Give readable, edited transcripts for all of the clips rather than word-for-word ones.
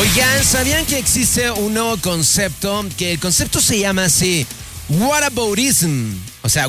Oigan, ¿sabían que existe un nuevo concepto? Que el concepto se llama así, whataboutism. O sea,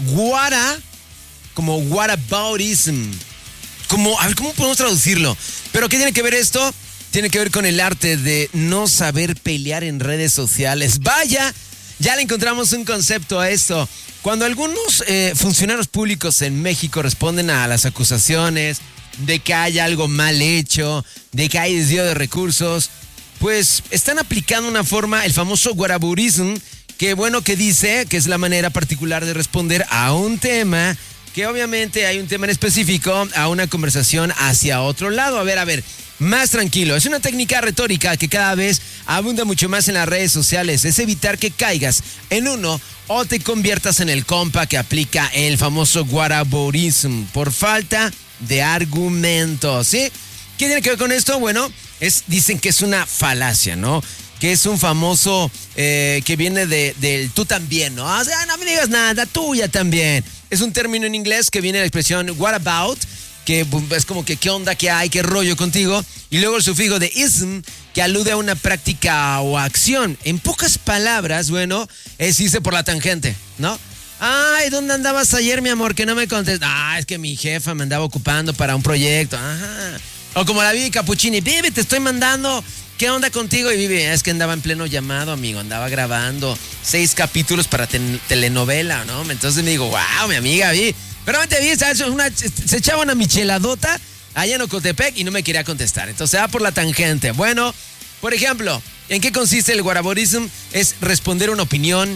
como whataboutism. Como, a ver, ¿cómo podemos traducirlo? ¿Pero qué tiene que ver esto? Tiene que ver con el arte de no saber pelear en redes sociales. Vaya, ya le encontramos un concepto a esto. Cuando algunos funcionarios públicos en México responden a las acusaciones de que hay algo mal hecho, de que hay desvío de recursos, pues están aplicando una forma, el famoso whataboutism, que bueno, que dice que es la manera particular de responder a un tema, que obviamente hay un tema en específico, a una conversación hacia otro lado. A ver, más tranquilo. Es una técnica retórica que cada vez abunda mucho más en las redes sociales. Es evitar que caigas en uno o te conviertas en el compa que aplica el famoso whataboutism por falta de argumentos, ¿sí? ¿Qué tiene que ver con esto? Bueno, dicen que es una falacia, ¿no? Que es un famoso que viene del tú también, ¿no? O sea, no me digas nada, tú ya también. Es un término en inglés que viene de la expresión what about, que es como que qué onda, qué hay, qué rollo contigo. Y luego el sufijo de ism, que alude a una práctica o acción. En pocas palabras, bueno, es irse por la tangente, ¿no? Ay, ¿dónde andabas ayer, mi amor? Que no me contestas. Ah, es que mi jefa me andaba ocupando para un proyecto. Ajá. O como la Vivi Capuchini. Vivi, te estoy mandando. ¿Qué onda contigo? Y Vivi, es que andaba en pleno llamado, amigo. Andaba grabando 6 capítulos para telenovela, ¿no? Entonces me digo, wow, mi amiga Vivi. Pero antes Vivi, ¿sabes? Se echaba una micheladota allá en Ocotepec y no me quería contestar. Entonces se va por la tangente. Bueno, por ejemplo, ¿en qué consiste el whataboutism? Es responder una opinión,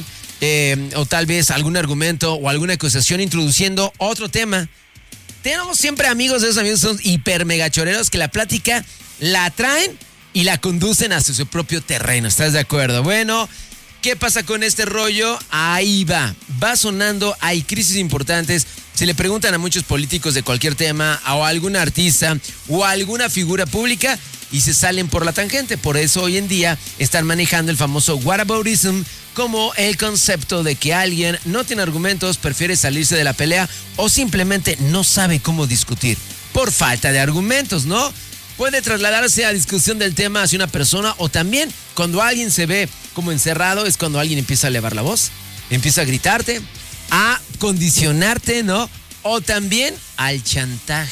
o tal vez algún argumento o alguna acusación introduciendo otro tema. Tenemos siempre amigos, esos amigos son hiper megachoreros que la plática la traen y la conducen hacia su propio terreno. ¿Estás de acuerdo? Bueno, ¿qué pasa con este rollo? Ahí va sonando, hay crisis importantes. Se le preguntan a muchos políticos de cualquier tema o a algún artista o a alguna figura pública y se salen por la tangente. Por eso hoy en día están manejando el famoso whataboutism como el concepto de que alguien no tiene argumentos, prefiere salirse de la pelea o simplemente no sabe cómo discutir por falta de argumentos, ¿no? Puede trasladarse a discusión del tema hacia una persona o también cuando alguien se ve como encerrado es cuando alguien empieza a elevar la voz, empieza a gritarte, a condicionarte, ¿no? O también al chantaje.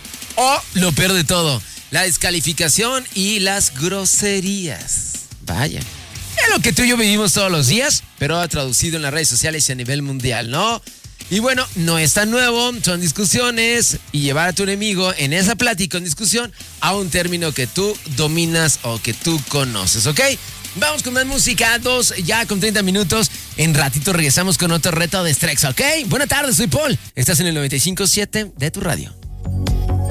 O lo peor de todo, la descalificación y las groserías. Vaya. Es lo que tú y yo vivimos todos los días, pero ha traducido en las redes sociales y a nivel mundial, ¿no? Y bueno, no es tan nuevo, son discusiones y llevar a tu enemigo en esa plática, en discusión, a un término que tú dominas o que tú conoces, ¿ok? Vamos con más música, 2 ya con 30 minutos. En ratito regresamos con otro reto de Strex, ¿ok? Buenas tardes, soy Paul. Estás en el 95.7 de tu radio.